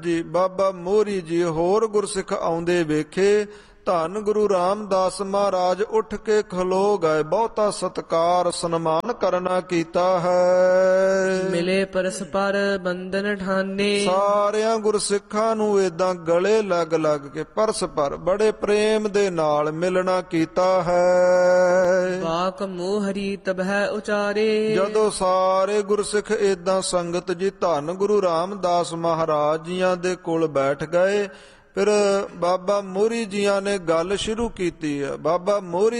ਜੀ ਬਾਬਾ ਮੋਹਰੀ ਜੀ ਹੋਰ ਗੁਰਸਿੱਖ ਆਉਂਦੇ ਵੇਖੇ। ਧੰਨ ਗੁਰੂ ਰਾਮਦਾਸ ਮਹਾਰਾਜ ਉੱਠ ਕੇ ਖਲੋ ਗਏ। ਬਹੁਤਾ ਸਤਕਾਰ ਸਨਮਾਨ ਕਰਨਾ ਕੀਤਾ ਹੈ। ਮਿਲੇ ਪਰਸਪਰ ਬੰਧਨ ਠਾਨੇ। ਸਾਰਿਆਂ ਗੁਰਸਿੱਖਾਂ ਨੂੰ ਏਦਾਂ ਗਲੇ ਲੱਗ ਲੱਗ ਕੇ ਪਰਸਪਰ ਬੜੇ ਪ੍ਰੇਮ ਦੇ ਨਾਲ ਮਿਲਣਾ ਕੀਤਾ ਹੈ। ਬਾਕ ਮੋਹਰੀ ਤਬਹਿ ਉਚਾਰੇ। ਜਦੋਂ ਸਾਰੇ ਗੁਰਸਿੱਖ ਏਦਾਂ ਸੰਗਤ ਜੀ ਧੰਨ ਗੁਰੂ ਰਾਮਦਾਸ ਮਹਾਰਾਜ ਜੀਆਂ ਦੇ ਕੋਲ ਬੈਠ ਗਏ। ਫਿਰ ਬਾਬਾ ਮੋਹਰੀ ਜੀਆਂ ਨੇ ਗੱਲ ਸ਼ੁਰੂ ਕੀਤੀ ਹੈ। ਬਾਬਾ ਮੋਹਰੀ